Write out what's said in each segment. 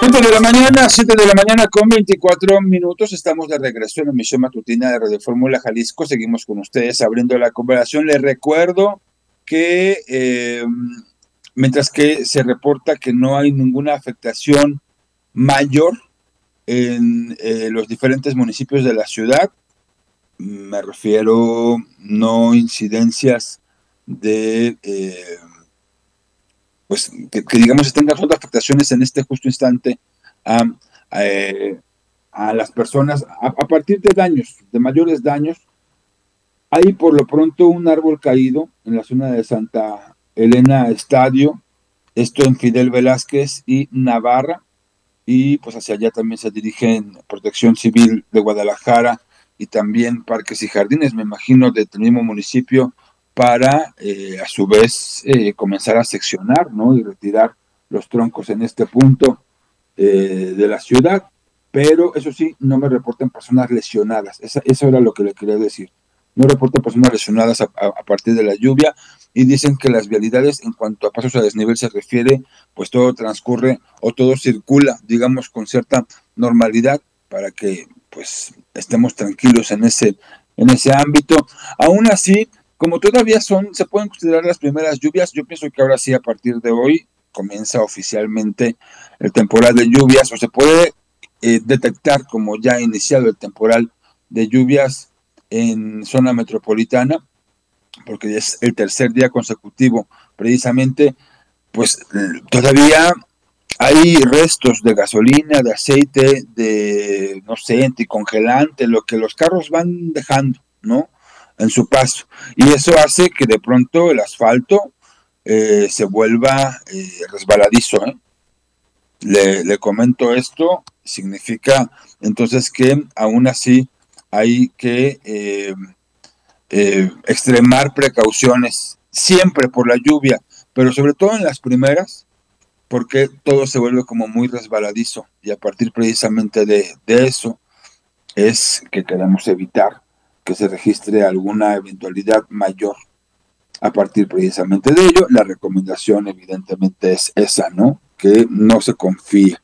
7 de la mañana con 24 minutos. Estamos de regreso en la emisión matutina de Radio Fórmula Jalisco. Seguimos con ustedes abriendo la conversación. Les recuerdo que mientras que se reporta que no hay ninguna afectación mayor en los diferentes municipios de la ciudad, me refiero no incidencias de pues que digamos se tengan otras afectaciones en este justo instante a, a, a las personas a partir de daños, de mayores daños. Hay por lo pronto un árbol caído en la zona de Santa Elena Estadio, esto en Fidel Velázquez y Navarra, y pues hacia allá también se dirigen Protección Civil de Guadalajara y también Parques y Jardines, me imagino, del mismo municipio, para a su vez comenzar a seccionar, ¿no? Y retirar los troncos en este punto de la ciudad, pero eso sí, no me reportan personas lesionadas. Eso era lo que le quería decir. No reportan personas lesionadas a partir de la lluvia, y dicen que las vialidades, en cuanto a pasos a desnivel se refiere, pues todo transcurre o todo circula, digamos, con cierta normalidad para que pues estemos tranquilos en ese ámbito. Aún así, como todavía se pueden considerar las primeras lluvias, yo pienso que ahora sí, a partir de hoy, comienza oficialmente el temporal de lluvias, o se puede detectar como ya iniciado el temporal de lluvias en zona metropolitana, porque es el tercer día consecutivo. Precisamente, pues todavía hay restos de gasolina, de aceite, de, no sé, anticongelante, lo que los carros van dejando, ¿no? En su paso. Y eso hace que de pronto el asfalto se vuelva resbaladizo, ¿eh? Le comento esto, significa entonces que aún así hay que extremar precauciones siempre por la lluvia, pero sobre todo en las primeras, porque todo se vuelve como muy resbaladizo, y a partir precisamente de eso es que queremos evitar que se registre alguna eventualidad mayor. A partir precisamente de ello, la recomendación evidentemente es esa, ¿no? Que no se confíe.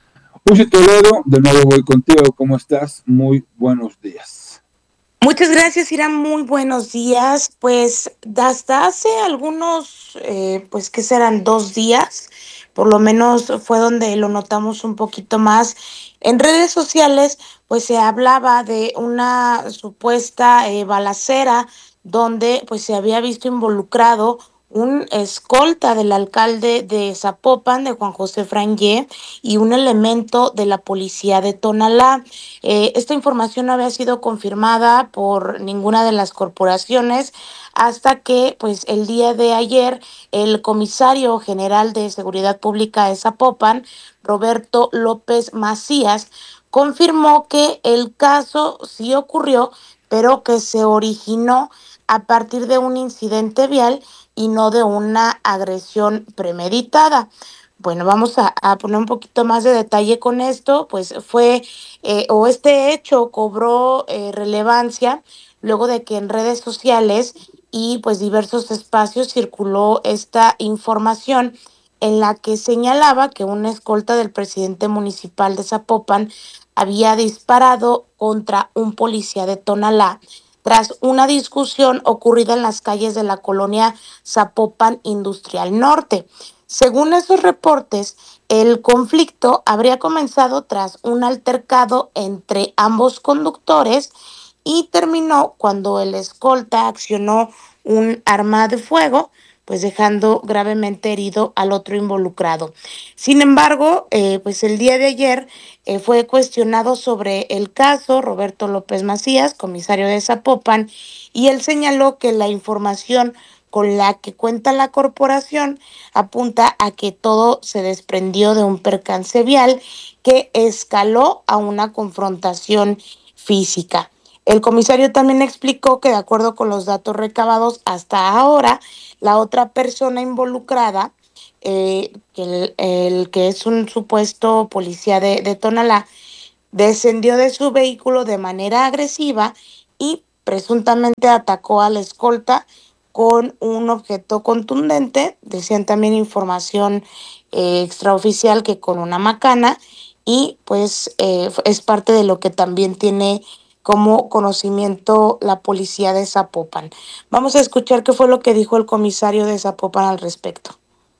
Uzi Toledo, de nuevo voy contigo. ¿Cómo estás? Muy buenos días. Muchas gracias, Irán. Muy buenos días. Pues hasta hace algunos, pues que serán 2 días, por lo menos fue donde lo notamos un poquito más. En redes sociales, pues se hablaba de una supuesta balacera donde pues se había visto involucrado un escolta del alcalde de Zapopan, de Juan José Frangé, y un elemento de la policía de Tonalá. Esta información no había sido confirmada por ninguna de las corporaciones hasta que, pues, el día de ayer, el comisario general de Seguridad Pública de Zapopan, Roberto López Macías, confirmó que el caso sí ocurrió, pero que se originó a partir de un incidente vial y no de una agresión premeditada. Bueno, vamos a poner un poquito más de detalle con esto, pues fue o este hecho cobró relevancia luego de que en redes sociales y pues diversos espacios circuló esta información en la que señalaba que una escolta del presidente municipal de Zapopan había disparado contra un policía de Tonalá tras una discusión ocurrida en las calles de la colonia Zapopan Industrial Norte. Según esos reportes, el conflicto habría comenzado tras un altercado entre ambos conductores y terminó cuando el escolta accionó un arma de fuego, pues dejando gravemente herido al otro involucrado. Sin embargo, pues el día de ayer fue cuestionado sobre el caso Roberto López Macías, comisario de Zapopan, y él señaló que la información con la que cuenta la corporación apunta a que todo se desprendió de un percance vial que escaló a una confrontación física. El comisario también explicó que de acuerdo con los datos recabados hasta ahora, la otra persona involucrada, el que es un supuesto policía de Tonalá, descendió de su vehículo de manera agresiva y presuntamente atacó a la escolta con un objeto contundente, decían también información extraoficial que con una macana y pues es parte de lo que también tiene como conocimiento la policía de Zapopan. Vamos a escuchar qué fue lo que dijo el comisario de Zapopan al respecto.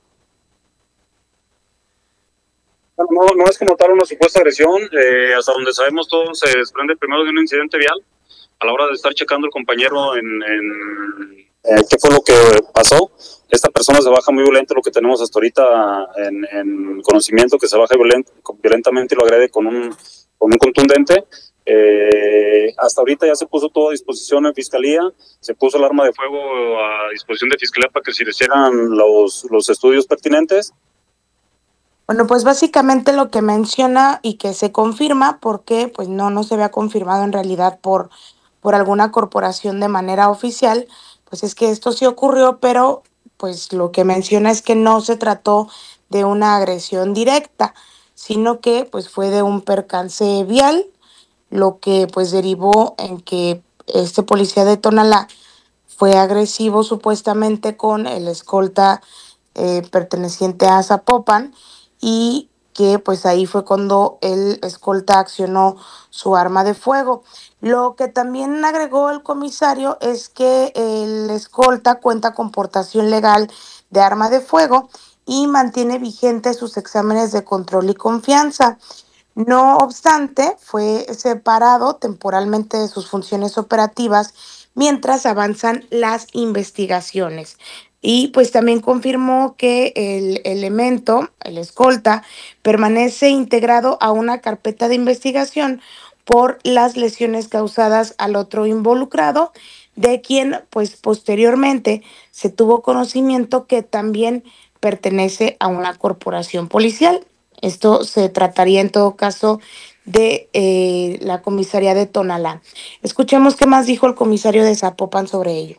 Bueno, no es como tal una supuesta agresión, hasta donde sabemos todo se desprende primero de un incidente vial. A la hora de estar checando el compañero qué fue lo que pasó, esta persona se baja muy violento, lo que tenemos hasta ahorita en conocimiento, que se baja violentamente y lo agrede con un contundente. Hasta ahorita ya se puso todo a disposición en fiscalía, se puso el arma de fuego a disposición de fiscalía para que se le hicieran los estudios pertinentes. Bueno, pues básicamente lo que menciona y que se confirma, porque pues no se había confirmado en realidad por alguna corporación de manera oficial, pues es que esto sí ocurrió, pero pues lo que menciona es que no se trató de una agresión directa, sino que pues fue de un percance vial, lo que pues derivó en que este policía de Tonalá fue agresivo supuestamente con el escolta perteneciente a Zapopan y que pues ahí fue cuando el escolta accionó su arma de fuego. Lo que también agregó el comisario es que el escolta cuenta con portación legal de arma de fuego y mantiene vigentes sus exámenes de control y confianza. No obstante, fue separado temporalmente de sus funciones operativas mientras avanzan las investigaciones. Y pues también confirmó que el elemento, el escolta, permanece integrado a una carpeta de investigación por las lesiones causadas al otro involucrado, de quien pues posteriormente se tuvo conocimiento que también pertenece a una corporación policial. Esto se trataría en todo caso de la comisaría de Tonalá. Escuchemos qué más dijo el comisario de Zapopan sobre ello.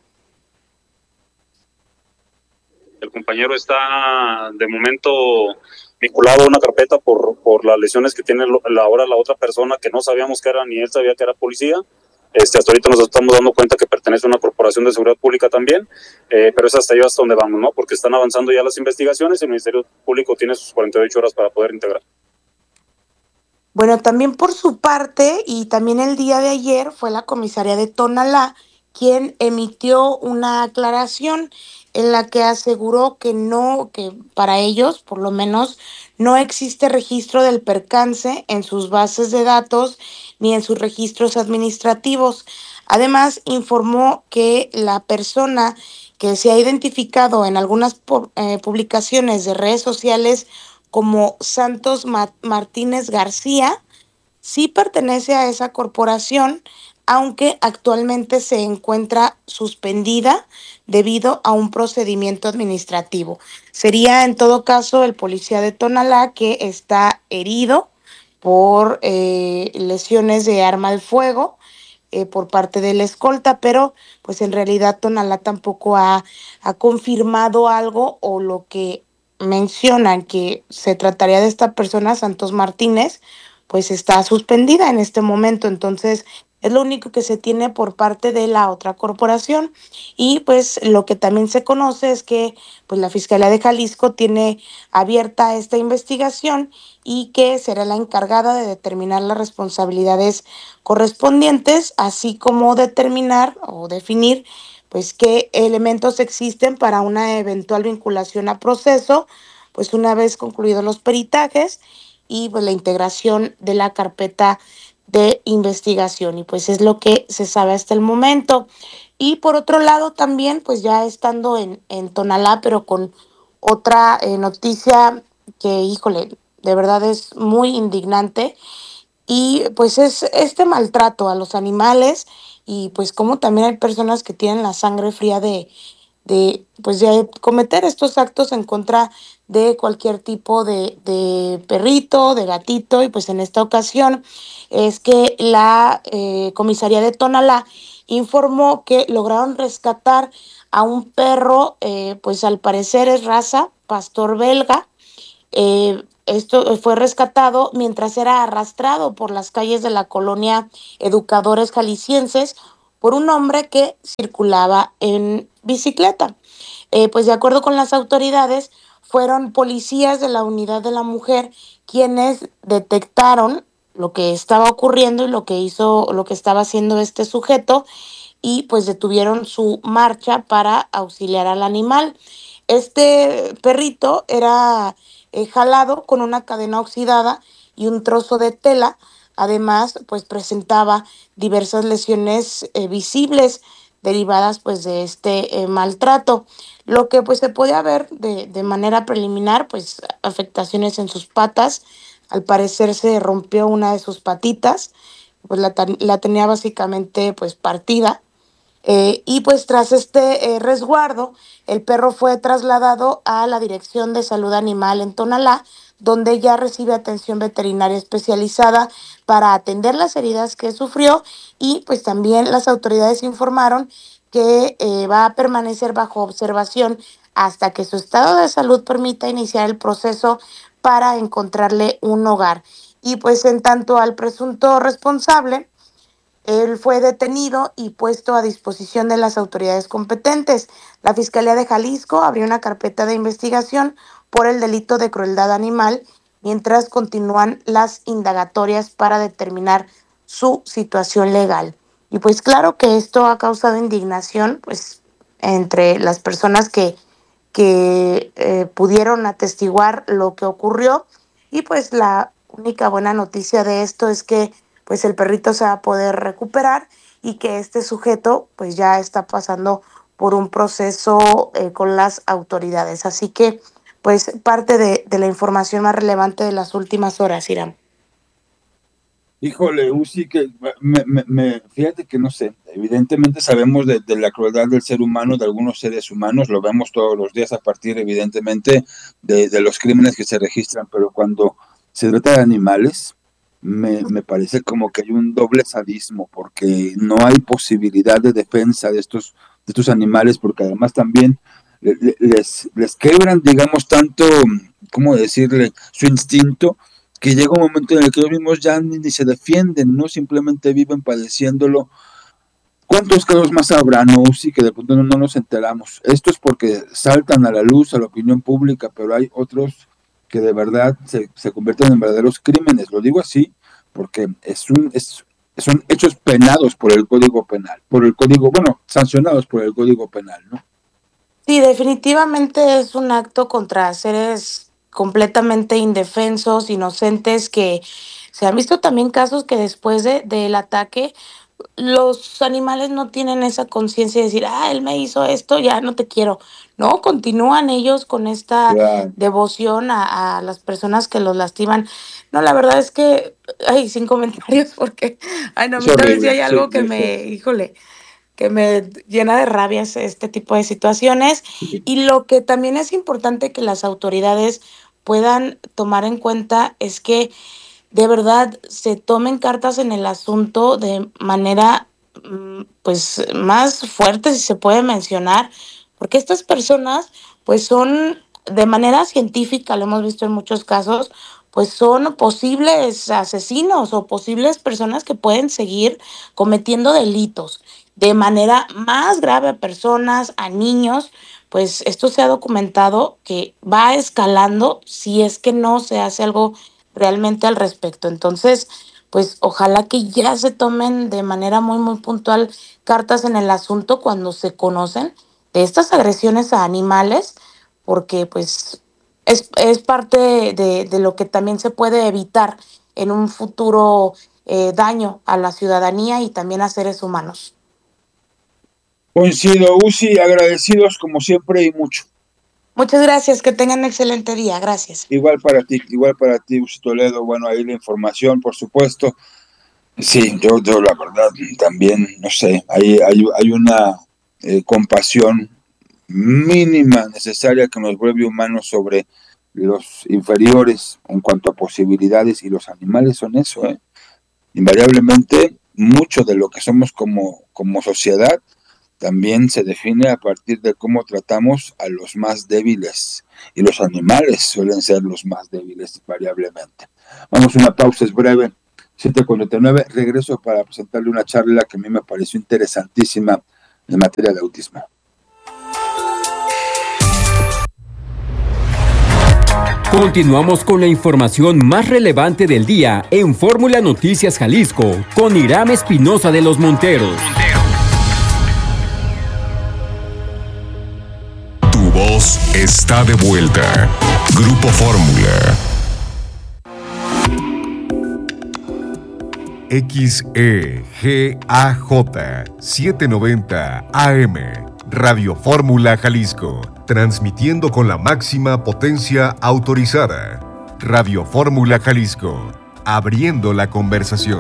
El compañero está de momento vinculado a una carpeta por las lesiones que tiene ahora la otra persona, que no sabíamos que era, ni él sabía que era policía. Hasta ahorita nos estamos dando cuenta que pertenece a una corporación de seguridad pública también, pero es hasta ahí hasta donde vamos, ¿no? Porque están avanzando ya las investigaciones y el Ministerio Público tiene sus 48 horas para poder integrar. Bueno, también por su parte, y también el día de ayer, fue la comisaría de Tonalá quien emitió una aclaración en la que aseguró que no, que para ellos, por lo menos, no existe registro del percance en sus bases de datos ni en sus registros administrativos. Además, informó que la persona que se ha identificado en algunas publicaciones de redes sociales como Santos Martínez García, sí pertenece a esa corporación, aunque actualmente se encuentra suspendida debido a un procedimiento administrativo. Sería en todo caso el policía de Tonalá que está herido por lesiones de arma de fuego por parte de la escolta, pero pues en realidad Tonalá tampoco ha confirmado algo o lo que mencionan que se trataría de esta persona, Santos Martínez, pues está suspendida en este momento. Entonces, es lo único que se tiene por parte de la otra corporación. Y pues lo que también se conoce es que pues la Fiscalía de Jalisco tiene abierta esta investigación y que será la encargada de determinar las responsabilidades correspondientes, así como determinar o definir pues qué elementos existen para una eventual vinculación a proceso, pues una vez concluidos los peritajes y pues la integración de la carpeta de investigación y pues es lo que se sabe hasta el momento. Y por otro lado también pues ya estando en Tonalá, pero con otra noticia que, híjole, de verdad es muy indignante y pues es este maltrato a los animales y pues como también hay personas que tienen la sangre fría pues de cometer estos actos en contra de cualquier tipo de perrito, de gatito, y pues en esta ocasión es que la comisaría de Tonalá informó que lograron rescatar a un perro, pues al parecer es raza, pastor belga. Esto fue rescatado mientras era arrastrado por las calles de la colonia Educadores Jaliscienses por un hombre que circulaba en bicicleta. Pues de acuerdo con las autoridades, fueron policías de la unidad de la mujer quienes detectaron lo que estaba ocurriendo y lo que estaba haciendo este sujeto, y pues detuvieron su marcha para auxiliar al animal. Este perrito era jalado con una cadena oxidada y un trozo de tela. Además, pues presentaba diversas lesiones visibles derivadas pues de este maltrato. Lo que pues se podía ver de manera preliminar, pues afectaciones en sus patas. Al parecer se rompió una de sus patitas, pues la tenía básicamente pues partida. Y pues tras este resguardo, el perro fue trasladado a la Dirección de Salud Animal en Tonalá, donde ya recibe atención veterinaria especializada para atender las heridas que sufrió, y pues también las autoridades informaron que va a permanecer bajo observación hasta que su estado de salud permita iniciar el proceso para encontrarle un hogar. Y pues en tanto al presunto responsable, él fue detenido y puesto a disposición de las autoridades competentes. La Fiscalía de Jalisco abrió una carpeta de investigación por el delito de crueldad animal, mientras continúan las indagatorias para determinar su situación legal. Y pues claro que esto ha causado indignación, pues, entre las personas que pudieron atestiguar lo que ocurrió. Y pues la única buena noticia de esto es que pues el perrito se va a poder recuperar, y que este sujeto pues ya está pasando por un proceso con las autoridades. Así que pues parte de la información más relevante de las últimas horas, Irán. Híjole, Uzi, que fíjate que no sé, evidentemente sabemos de la crueldad del ser humano, de algunos seres humanos, lo vemos todos los días a partir, evidentemente, de los crímenes que se registran, pero cuando se trata de animales, me parece como que hay un doble sadismo, porque no hay posibilidad de defensa de estos animales, porque además también les quebran, digamos, tanto, ¿cómo decirle?, su instinto, que llega un momento en el que ellos mismos ya ni se defienden, ¿no? Simplemente viven padeciéndolo. ¿Cuántos casos más habrá, no? Sí, que de pronto no nos enteramos. Esto es porque saltan a la luz, a la opinión pública, pero hay otros que de verdad se convierten en verdaderos crímenes. Lo digo así porque son hechos penados por el Código Penal, bueno, sancionados por el Código Penal, ¿no? Sí, definitivamente es un acto contra seres completamente indefensos, inocentes, que se han visto también casos que después del ataque los animales no tienen esa conciencia de decir, él me hizo esto, ya no te quiero. No, continúan ellos con esta Claro, devoción a las personas que los lastiman. No, la verdad es que, ay, sin comentarios, porque, ay, no, a es mí también sí horrible, hay sí, algo que muy feo. híjole, que me llena de rabia este tipo de situaciones. Sí. Y lo que también es importante que las autoridades puedan tomar en cuenta es que de verdad se tomen cartas en el asunto de manera pues más fuerte, si se puede mencionar, porque estas personas pues son de manera científica, lo hemos visto en muchos casos, pues son posibles asesinos o posibles personas que pueden seguir cometiendo delitos de manera más grave a personas, a niños. Pues esto se ha documentado que va escalando si es que no se hace algo realmente al respecto. Entonces, pues ojalá que ya se tomen de manera muy, muy puntual cartas en el asunto cuando se conocen de estas agresiones a animales, porque pues es parte de lo que también se puede evitar en un futuro daño a la ciudadanía y también a seres humanos. Coincido, Uzi, agradecidos como siempre y mucho. Muchas gracias, que tengan un excelente día. Gracias. Igual para ti, Uzi Toledo. Bueno, ahí la información, por supuesto. Sí, yo la verdad también, no sé, hay una compasión mínima necesaria que nos vuelve humanos sobre los inferiores en cuanto a posibilidades, y los animales son eso, ¿eh? Invariablemente, mucho de lo que somos como sociedad también se define a partir de cómo tratamos a los más débiles, y los animales suelen ser los más débiles invariablemente. Vamos a una pausa, es breve, 7:49, regreso para presentarle una charla que a mí me pareció interesantísima en materia de autismo. Continuamos con la información más relevante del día en Fórmula Noticias Jalisco con Iram Espinosa de los Monteros. Tu voz está de vuelta. Grupo Fórmula. XEGAJ 790 AM. Radio Fórmula Jalisco. Transmitiendo con la máxima potencia autorizada. Radio Fórmula Jalisco. Abriendo la conversación.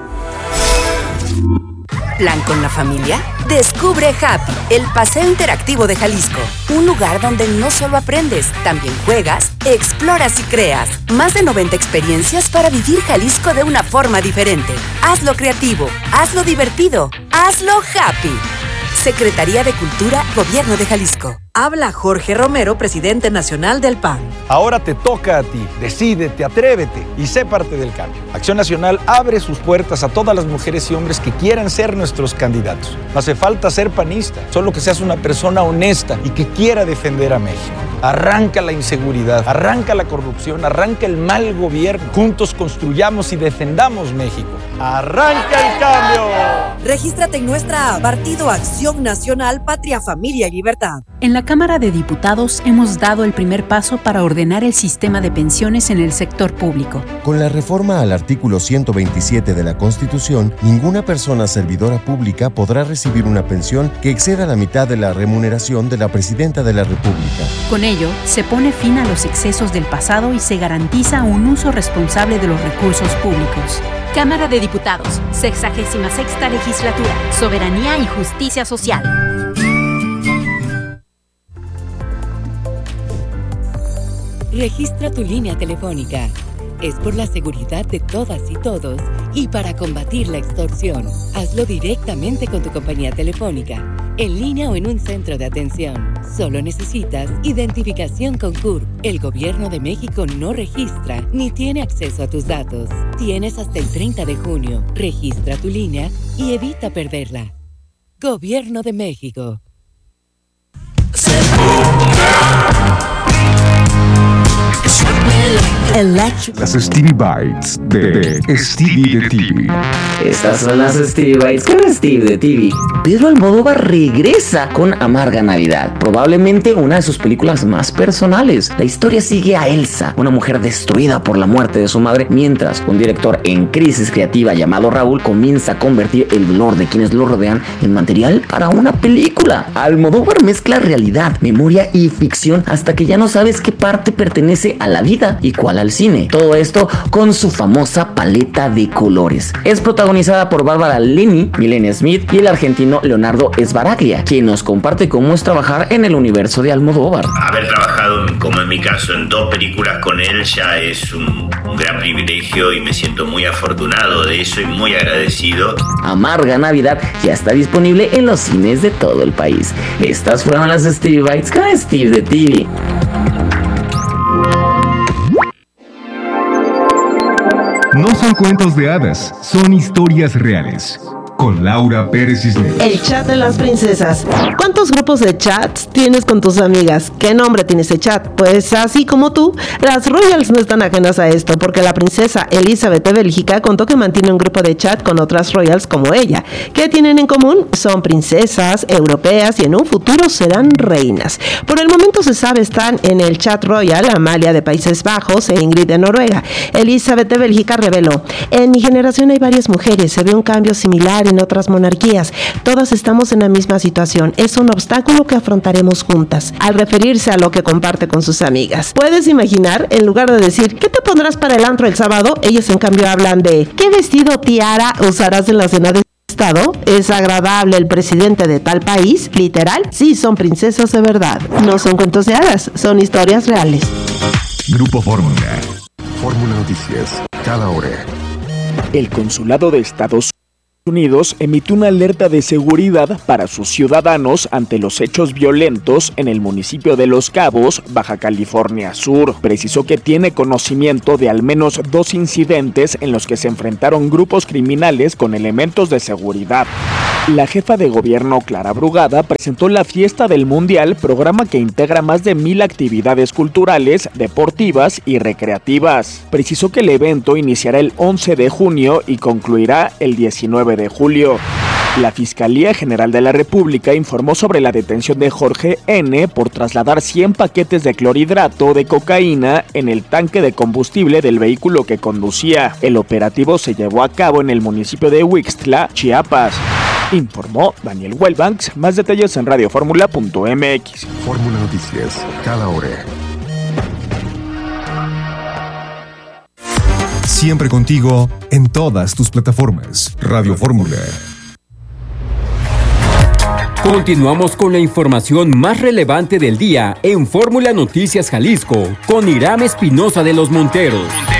¿Plan con la familia? Descubre Happy, el paseo interactivo de Jalisco. Un lugar donde no solo aprendes, también juegas, exploras y creas. Más de 90 experiencias para vivir Jalisco de una forma diferente. Hazlo creativo, hazlo divertido, hazlo happy. Secretaría de Cultura, Gobierno de Jalisco. Habla Jorge Romero, presidente nacional del PAN. Ahora te toca a ti. Decídete, atrévete y sé parte del cambio. Acción Nacional abre sus puertas a todas las mujeres y hombres que quieran ser nuestros candidatos. No hace falta ser panista, solo que seas una persona honesta y que quiera defender a México. Arranca la inseguridad, arranca la corrupción, arranca el mal gobierno. Juntos construyamos y defendamos México. ¡Arranca el cambio! Regístrate en nuestra app, Partido Acción Nacional, Patria, Familia y Libertad. En la Cámara de Diputados hemos dado el primer paso para ordenar el sistema de pensiones en el sector público. Con la reforma al artículo 127 de la Constitución, ninguna persona servidora pública podrá recibir una pensión que exceda la mitad de la remuneración de la Presidenta de la República. Con ello, se pone fin a los excesos del pasado y se garantiza un uso responsable de los recursos públicos. Cámara de Diputados, 66ª Legislatura, Soberanía y Justicia Social. Registra tu línea telefónica. Es por la seguridad de todas y todos y para combatir la extorsión. Hazlo directamente con tu compañía telefónica, en línea o en un centro de atención. Solo necesitas identificación con CURP. El Gobierno de México no registra ni tiene acceso a tus datos. Tienes hasta el 30 de junio. Registra tu línea y evita perderla. Gobierno de México. Las Stevie Bites de Stevie de TV. Estas son las Stevie Bites con Stevie de TV. Pedro Almodóvar regresa con Amarga Navidad, probablemente una de sus películas más personales. La historia sigue a Elsa, una mujer destruida por la muerte de su madre, mientras un director en crisis creativa llamado Raúl comienza a convertir el dolor de quienes lo rodean en material para una película. Almodóvar mezcla realidad, memoria y ficción hasta que ya no sabes qué parte pertenece a la vida y cuál al cine. Todo esto con su famosa paleta de colores. Es protagonizada por Bárbara Lenny, Milena Smith y el argentino Leonardo Sbaraglia, quien nos comparte cómo es trabajar en el universo de Almodóvar. Haber trabajado, como en mi caso, en 2 películas con él ya es un gran privilegio y me siento muy afortunado de eso y muy agradecido. Amarga Navidad ya está disponible en los cines de todo el país. Estas fueron las Stevie Bites con Steve de TV. No son cuentos de hadas, son historias reales. Con Laura Pérez Cisneros. El chat de las princesas. ¿Cuántos grupos de chats tienes con tus amigas? ¿Qué nombre tiene ese chat? Pues así como tú, las Royals no están ajenas a esto, porque la princesa Elizabeth de Bélgica contó que mantiene un grupo de chat con otras Royals como ella. ¿Qué tienen en común? Son princesas europeas y en un futuro serán reinas. Por el momento se sabe están en el chat Royal Amalia de Países Bajos e Ingrid de Noruega. Elizabeth de Bélgica reveló: en mi generación hay varias mujeres, se ve un cambio similar en otras monarquías. Todas estamos en la misma situación. Es un obstáculo que afrontaremos juntas. Al referirse a lo que comparte con sus amigas. ¿Puedes imaginar? En lugar de decir ¿qué te pondrás para el antro el sábado? Ellas en cambio hablan de ¿qué vestido tiara usarás en la cena de Estado? ¿Es agradable el presidente de tal país? ¿Literal? Sí, son princesas de verdad. No son cuentos de hadas, son historias reales. Grupo Fórmula. Fórmula Noticias. Cada hora. El Consulado de Estados Unidos emitió una alerta de seguridad para sus ciudadanos ante los hechos violentos en el municipio de Los Cabos, Baja California Sur. Precisó que tiene conocimiento de al menos 2 incidentes en los que se enfrentaron grupos criminales con elementos de seguridad. La jefa de gobierno Clara Brugada presentó la Fiesta del Mundial, programa que integra más de 1,000 actividades culturales, deportivas y recreativas. Precisó que el evento iniciará el 11 de junio y concluirá el 19 de julio. La Fiscalía General de la República informó sobre la detención de Jorge N. por trasladar 100 paquetes de clorhidrato de cocaína en el tanque de combustible del vehículo que conducía. El operativo se llevó a cabo en el municipio de Huixtla, Chiapas. Informó Daniel Wellbanks. Más detalles en radioformula.mx. Fórmula Noticias, cada hora. Siempre contigo en todas tus plataformas. Radio Fórmula. Continuamos con la información más relevante del día en Fórmula Noticias Jalisco con Irán Espinosa de los Monteros.